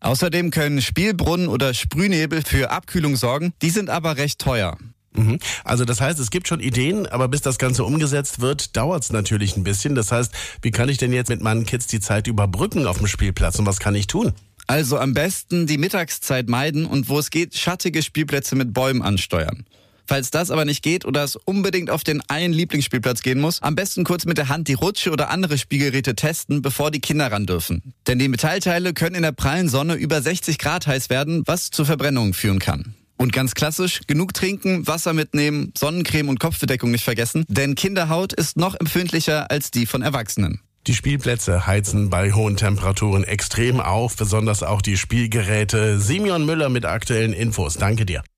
Außerdem können Spielbrunnen oder Sprühnebel für Abkühlung sorgen. Die sind aber recht teuer. Also das heißt, es gibt schon Ideen, aber bis das Ganze umgesetzt wird, dauert es natürlich ein bisschen. Das heißt, wie kann ich denn jetzt mit meinen Kids die Zeit überbrücken auf dem Spielplatz und was kann ich tun? Also am besten die Mittagszeit meiden und wo es geht, schattige Spielplätze mit Bäumen ansteuern. Falls das aber nicht geht oder es unbedingt auf den einen Lieblingsspielplatz gehen muss, am besten kurz mit der Hand die Rutsche oder andere Spielgeräte testen, bevor die Kinder ran dürfen. Denn die Metallteile können in der prallen Sonne über 60 Grad heiß werden, was zu Verbrennungen führen kann. Und ganz klassisch, genug trinken, Wasser mitnehmen, Sonnencreme und Kopfbedeckung nicht vergessen, denn Kinderhaut ist noch empfindlicher als die von Erwachsenen. Die Spielplätze heizen bei hohen Temperaturen extrem auf, besonders auch die Spielgeräte. Simeon Müller mit aktuellen Infos. Danke dir.